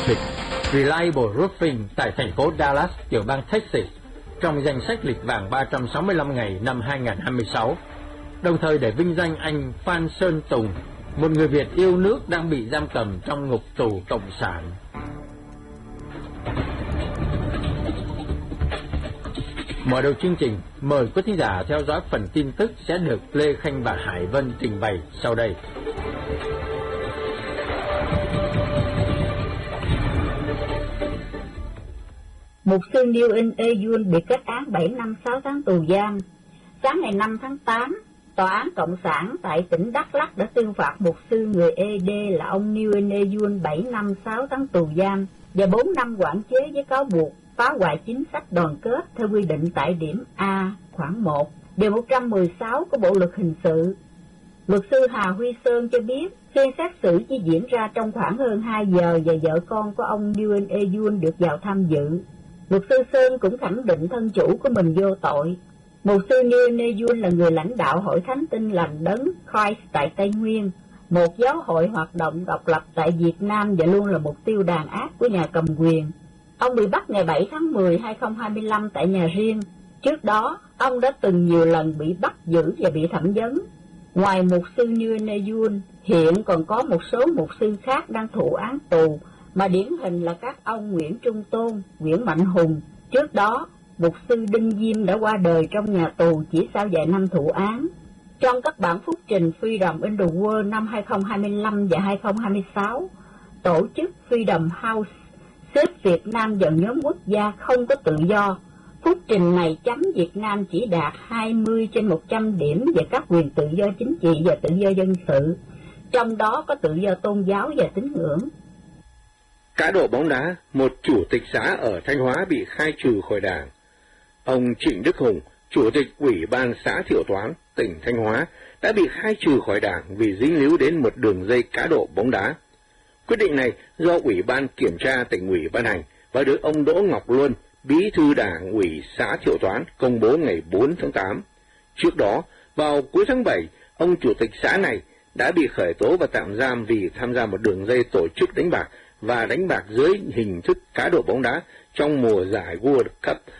dịch Reliable Roofing tại thành phố Dallas, tiểu bang Texas, trong danh sách lịch vàng 365 ngày năm 2026, đồng thời để vinh danh anh Phan Sơn Tùng, một người Việt yêu nước đang bị giam cầm trong ngục tù cộng sản. Mở đầu chương trình, mời quý thính giả theo dõi phần tin tức sẽ được Lê Khanh và Hải Vân trình bày sau đây. Mục sư New In Ayun bị kết án 7 năm 6 tháng tù giam. Sáng ngày 5 tháng 8, Tòa án Cộng sản tại tỉnh Đắk Lắk đã tuyên phạt mục sư người ED là ông New In Ayun 7 năm 6 tháng tù giam và 4 năm quản chế với cáo buộc phá hoại chính sách đoàn kết theo quy định tại điểm A khoản 1, điều 116 của Bộ luật hình sự. Luật sư Hà Huy Sơn cho biết phiên xét xử chỉ diễn ra trong khoảng hơn 2 giờ và vợ con của ông New In Ayun được vào tham dự. Luật sư Sơn cũng khẳng định thân chủ của mình vô tội. Mục sư New In Ayun là người lãnh đạo Hội Thánh Tin Lành Đấng Christ tại Tây Nguyên, một giáo hội hoạt động độc lập tại Việt Nam và luôn là mục tiêu đàn áp của nhà cầm quyền. Ông bị bắt ngày 7 tháng 10, 2025 tại nhà riêng. Trước đó, ông đã từng nhiều lần bị bắt giữ và bị thẩm vấn. Ngoài mục sư New In Ayun, hiện còn có một số mục sư khác đang thụ án tù, mà điển hình là các ông Nguyễn Trung Tôn, Nguyễn Mạnh Hùng. Trước đó, mục sư Đinh Diêm đã qua đời trong nhà tù chỉ sau vài năm thụ án. Trong các bản phúc trình Freedom in the World năm 2025 và 2026, tổ chức Freedom House xếp Việt Nam vào nhóm quốc gia không có tự do. Phúc trình này chấm Việt Nam chỉ đạt 20 trên 100 điểm về các quyền tự do chính trị và tự do dân sự, trong đó có tự do tôn giáo và tín ngưỡng. Cá độ bóng đá, một chủ tịch xã ở Thanh Hóa bị khai trừ khỏi đảng. Ông Trịnh Đức Hùng, chủ tịch Ủy ban xã Thiệu Toán, tỉnh Thanh Hóa, đã bị khai trừ khỏi đảng vì dính líu đến một đường dây cá độ bóng đá. Quyết định này do Ủy ban Kiểm tra tỉnh ủy ban hành và được ông Đỗ Ngọc Luân, bí thư đảng ủy xã Thiệu Toán, công bố ngày 4 tháng 8. Trước đó, vào cuối tháng 7, ông chủ tịch xã này đã bị khởi tố và tạm giam vì tham gia một đường dây tổ chức đánh bạc và đánh bạc dưới hình thức cá độ bóng đá trong mùa giải World Cup